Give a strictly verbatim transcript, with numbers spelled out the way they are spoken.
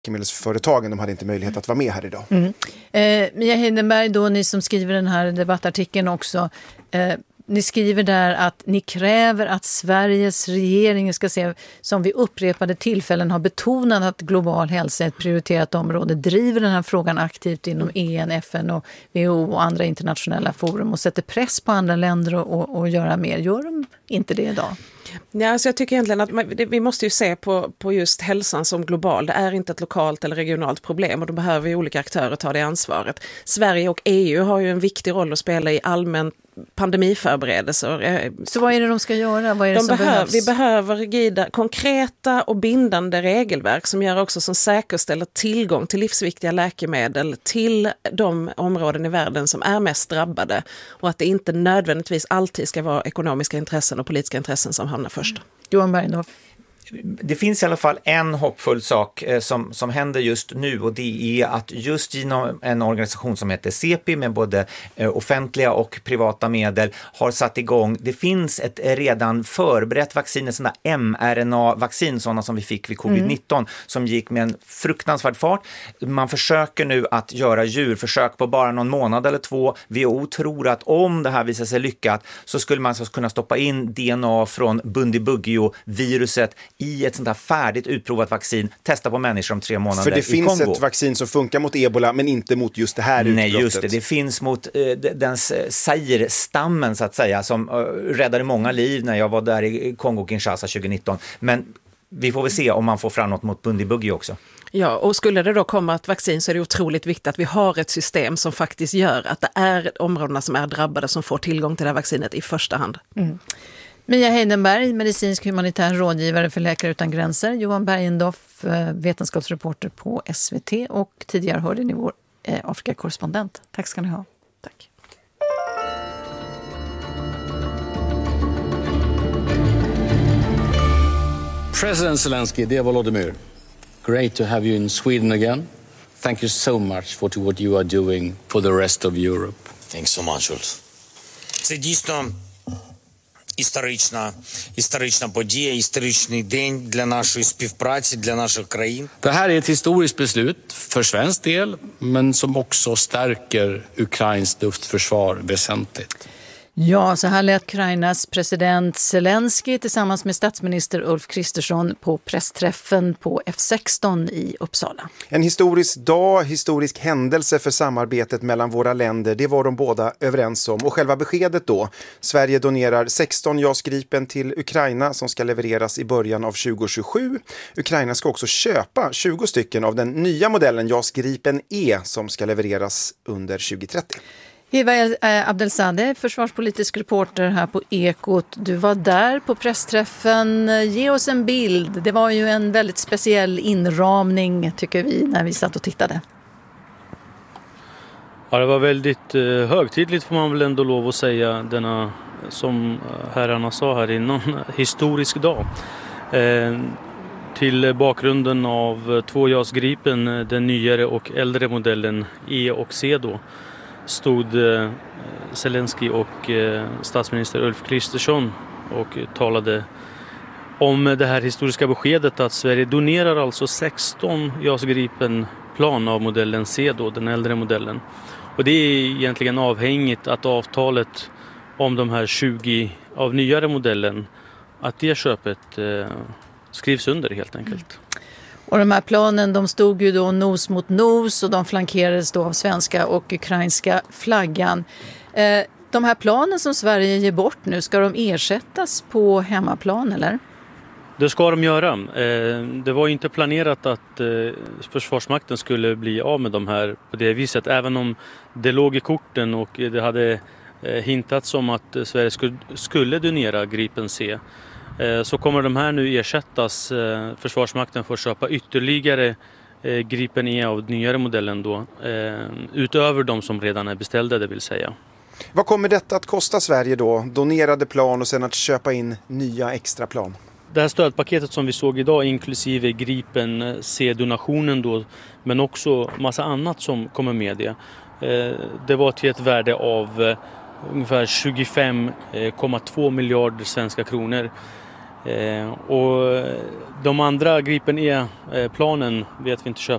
läkemedelsföretagen, de hade inte möjlighet att vara med här idag. Mm. Eh, Mia Heidenberg, då, ni som skriver den här debattartikeln också, eh, ni skriver där att ni kräver att Sveriges regering ska se, som vid upprepade tillfällen har betonat att global hälsa är ett prioriterat område, driver den här frågan aktivt inom E N, F N och W H O och andra internationella forum och sätter press på andra länder och, och, och göra mer. Gör de inte det idag? Ja, alltså jag tycker egentligen att man, det, vi måste ju se på, på just hälsan som global. Det är inte ett lokalt eller regionalt problem och då behöver ju olika aktörer ta det ansvaret. Sverige och E U har ju en viktig roll att spela i allmän pandemiförberedelser. Så vad är det de ska göra? Vad är det de som behöv, behövs? Vi behöver gida, konkreta och bindande regelverk som gör också som säkerställer tillgång till livsviktiga läkemedel till de områden i världen som är mest drabbade och att det inte nödvändigtvis alltid ska vara ekonomiska intressen och politiska intressen som hamnar först. Johan Bergenhoff. Det finns i alla fall en hoppfull sak eh, som, som händer just nu, och det är att just genom en organisation som heter C E P I med både eh, offentliga och privata medel har satt igång. Det finns ett redan förberett vaccin, ett sådant där mRNA-vaccin, sådana som vi fick vid covid nitton, mm. som gick med en fruktansvärd fart. Man försöker nu att göra djurförsök på bara någon månad eller två. W H O tror att om det här visar sig lyckat så skulle man så kunna stoppa in D N A från Bundibugyo-viruset i ett sånt här färdigt utprovat vaccin, testa på människor om tre månader. För det i finns Kongo. Ett vaccin som funkar mot ebola men inte mot just det här utbrottet. Nej, just det. Det finns mot eh, den Zaire-stammen så att säga, som eh, räddade många liv när jag var där i Kongo-Kinshasa tjugo nitton. Men vi får väl se om man får fram något mot Bundibugyo också. Ja, och skulle det då komma ett vaccin så är det otroligt viktigt att vi har ett system som faktiskt gör att det är områdena som är drabbade som får tillgång till det här vaccinet i första hand. Mm. Mia Heidenberg, medicinsk humanitär rådgivare för Läkare utan gränser. Johan Bergenhoff, vetenskapsreporter på S V T. Och tidigare hörde ni vår eh, Afrika-korrespondent. Tack ska ni ha. Tack. President Zelensky, dear Volodymyr, great to have you in Sweden again. Thank you so much for what you are doing for the rest of Europe. Thanks so much, Ulf. Це дійсно історична, історична подія, історичний день для нашої співпраці, для наших країн. Det här är ett historiskt beslut för svensk del, men som också stärker Ukrains luftförsvar väsentligt. Ja, så här lät Ukrainas president Zelensky tillsammans med statsminister Ulf Kristersson på pressträffen på F sexton i Uppsala. En historisk dag, historisk händelse för samarbetet mellan våra länder, det var de båda överens om. Och själva beskedet då, Sverige donerar sexton JAS Gripen till Ukraina som ska levereras i början av tjugo tjugosju. Ukraina ska också köpa tjugo stycken av den nya modellen JAS Gripen E som ska levereras under tjugo trettio. Hiva Abdelsadeh, försvarspolitisk reporter här på Ekot. Du var där på pressträffen. Ge oss en bild. Det var ju en väldigt speciell inramning tycker vi när vi satt och tittade. Ja, det var väldigt eh, högtidligt får man väl ändå lov att säga, denna, som herrarna sa här innan, historisk dag. Eh, till bakgrunden av två JAS Gripen, den nyare och äldre modellen E och C då, stod eh, Zelensky och eh, statsminister Ulf Kristersson och talade om det här historiska beskedet att Sverige donerar alltså sexton JAS Gripen-plan av modellen C då, den äldre modellen. Och det är egentligen avhängigt att avtalet om de här tjugo av nyare modellen, att det köpet eh, skrivs under helt enkelt. Och de här planen, de stod ju då nos mot nos och de flankerades då av svenska och ukrainska flaggan. Eh, de här planen som Sverige ger bort nu, ska de ersättas på hemmaplan eller? Det ska de göra. Eh, det var inte planerat att eh, Försvarsmakten skulle bli av med de här på det viset. Även om det låg i korten och det hade eh, hintats om att Sverige skulle, skulle donera Gripen C. Så kommer de här nu ersättas. Försvarsmakten får köpa ytterligare Gripen E av nyare modellen då, utöver de som redan är beställda, det vill säga. Vad kommer detta att kosta Sverige då? Donerade plan och sen att köpa in nya extra plan? Det här stödpaketet som vi såg idag, inklusive Gripen C-donationen då, men också massa annat som kommer med det. Det var till ett värde av ungefär tjugofem komma två miljarder svenska kronor. Eh, och de andra Gripen E-planen vet vi inte köp,